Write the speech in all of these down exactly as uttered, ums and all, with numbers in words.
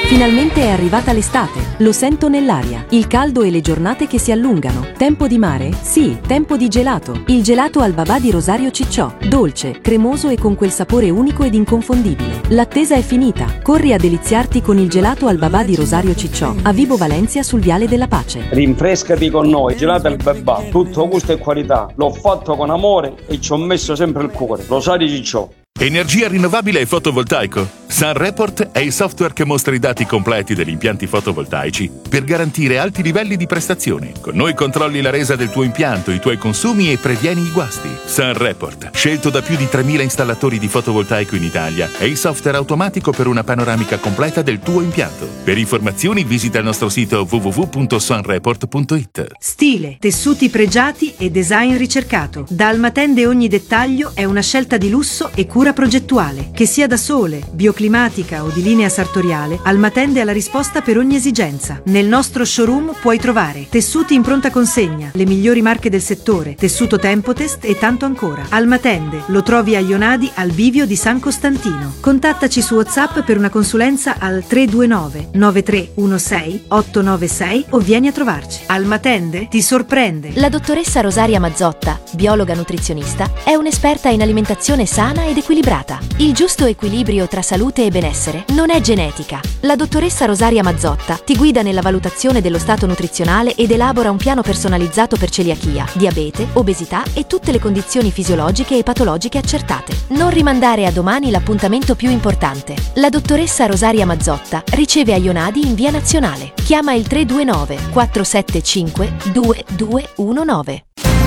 Finalmente è arrivata l'estate, lo sento nell'aria, il caldo e le giornate che si allungano. Tempo di mare? Sì, tempo di gelato. Il gelato al babà di Rosario Cicciò, dolce, cremoso e con quel sapore unico ed inconfondibile. L'attesa è finita, corri a deliziarti con il gelato al babà di Rosario Cicciò, a Vibo Valencia sul Viale della Pace. Rinfrescati con noi, gelato al babà, tutto gusto e qualità. L'ho fatto con amore e ci ho messo sempre il cuore. Rosario Cicciò. Energia rinnovabile e fotovoltaico? SunReport è il software che mostra i dati completi degli impianti fotovoltaici per garantire alti livelli di prestazione. Con noi controlli la resa del tuo impianto, i tuoi consumi e previeni i guasti. SunReport, scelto da più di tremila installatori di fotovoltaico in Italia, è il software automatico per una panoramica completa del tuo impianto. Per informazioni visita il nostro sito w w w punto sunreport punto i t. Stile, tessuti pregiati e design ricercato. Da Almatende ogni dettaglio è una scelta di lusso e cura progettuale. Che sia da sole, bioclimatica o di linea sartoriale, Almatende ha la risposta per ogni esigenza. Nel nostro showroom puoi trovare tessuti in pronta consegna, le migliori marche del settore, tessuto Tempotest e tanto ancora. Almatende lo trovi a Ionadi al bivio di San Costantino. Contattaci su WhatsApp per una consulenza al tre due nove nove tre uno sei otto nove sei o vieni a trovarci. Almatende ti sorprende. La dottoressa Rosaria Mazzotta, biologa nutrizionista, è un'esperta in alimentazione sana ed equilibrata. Il giusto equilibrio tra salute e benessere non è genetica. La dottoressa Rosaria Mazzotta ti guida nella valutazione dello stato nutrizionale ed elabora un piano personalizzato per celiachia, diabete, obesità e tutte le condizioni fisiologiche e patologiche accertate. Non rimandare a domani l'appuntamento più importante. La dottoressa Rosaria Mazzotta riceve a Ionadi in via Nazionale. Chiama il tre due nove quattro sette cinque due due uno nove.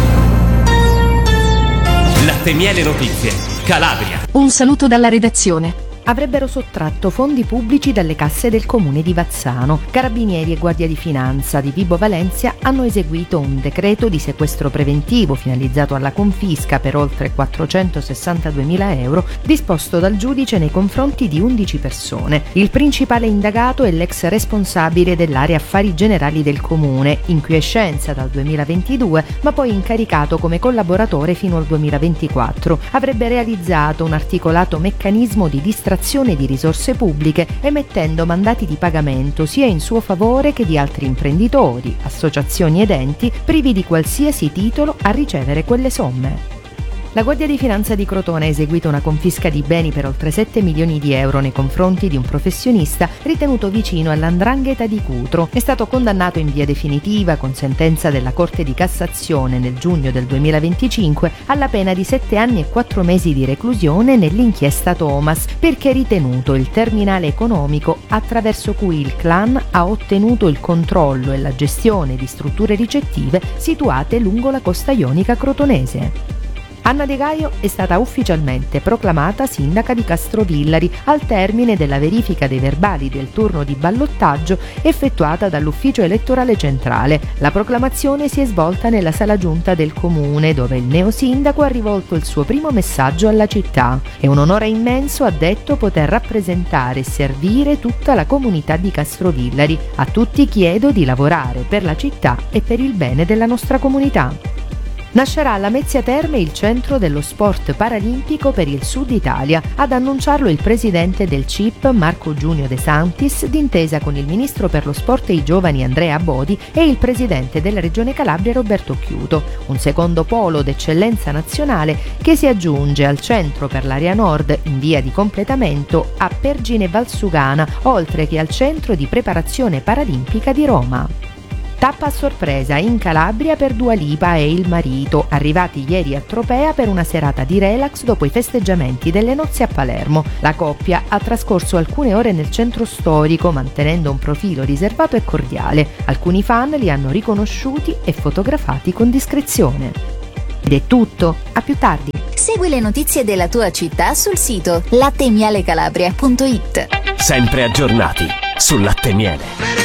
Latte Miele Notizie, Calabria. Un saluto dalla redazione. Avrebbero sottratto fondi pubblici dalle casse del comune di Vazzano. Carabinieri e Guardia di Finanza di Vibo Valencia hanno eseguito un decreto di sequestro preventivo finalizzato alla confisca per oltre quattrocentosessantaduemila euro disposto dal giudice nei confronti di undici persone. Il principale indagato è l'ex responsabile dell'area affari generali del comune, in quiescenza dal duemilaventidue ma poi incaricato come collaboratore fino al duemilaventiquattro. Avrebbe realizzato un articolato meccanismo di distrazione di risorse pubbliche emettendo mandati di pagamento sia in suo favore che di altri imprenditori, associazioni ed enti privi di qualsiasi titolo a ricevere quelle somme. La Guardia di Finanza di Crotone ha eseguito una confisca di beni per oltre sette milioni di euro nei confronti di un professionista ritenuto vicino all'Andrangheta di Cutro. È stato condannato in via definitiva con sentenza della Corte di Cassazione nel giugno del duemilaventicinque alla pena di sette anni e quattro mesi di reclusione nell'inchiesta Thomas perché ritenuto il terminale economico attraverso cui il clan ha ottenuto il controllo e la gestione di strutture ricettive situate lungo la costa ionica crotonese. Anna De Gaio è stata ufficialmente proclamata sindaca di Castrovillari al termine della verifica dei verbali del turno di ballottaggio effettuata dall'ufficio elettorale centrale. La proclamazione si è svolta nella sala giunta del comune, dove il neosindaco ha rivolto il suo primo messaggio alla città. È un onore immenso, ha detto, poter rappresentare e servire tutta la comunità di Castrovillari. A tutti chiedo di lavorare per la città e per il bene della nostra comunità. Nascerà a Lamezia Terme il centro dello sport paralimpico per il Sud Italia. Ad annunciarlo il presidente del C I P Marco Giunio De Santis, d'intesa con il ministro per lo sport e i giovani Andrea Bodi e il presidente della Regione Calabria Roberto Chiuto. Un secondo polo d'eccellenza nazionale che si aggiunge al centro per l'area nord in via di completamento a Pergine Valsugana, oltre che al centro di preparazione paralimpica di Roma. Tappa a sorpresa in Calabria per Dua Lipa e il marito, arrivati ieri a Tropea per una serata di relax dopo i festeggiamenti delle nozze a Palermo. La coppia ha trascorso alcune ore nel centro storico, mantenendo un profilo riservato e cordiale. Alcuni fan li hanno riconosciuti e fotografati con discrezione. Ed è tutto, a più tardi. Segui le notizie della tua città sul sito latte miele calabria punto it. Sempre aggiornati sul Latte Miele.